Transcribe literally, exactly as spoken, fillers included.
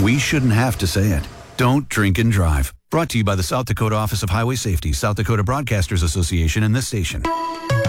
We shouldn't have to say it. Don't drink and drive. Brought to you by the South Dakota Office of Highway Safety, South Dakota Broadcasters Association, and this station.